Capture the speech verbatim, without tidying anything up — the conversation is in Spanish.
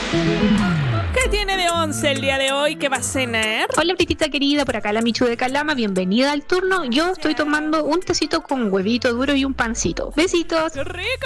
¿Qué tiene de once el día de hoy? ¿Qué va a cenar? Hola, Britita querida, por acá la Michu de Calama, bienvenida al turno. Yo estoy tomando un tecito con huevito duro y un pancito. Besitos. ¡Qué rico!